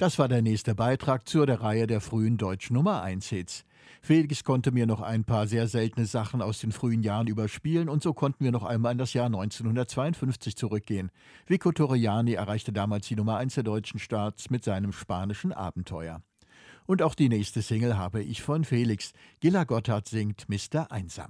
Das war der nächste Beitrag zur der Reihe der frühen deutschen Nummer-1-Hits. Felix konnte mir noch ein paar sehr seltene Sachen aus den frühen Jahren überspielen und so konnten wir noch einmal in das Jahr 1952 zurückgehen. Vico Torriani erreichte damals die Nummer 1 der deutschen Charts mit seinem spanischen Abenteuer. Und auch die nächste Single habe ich von Felix. Gilla Gotthard singt Mr. Einsam.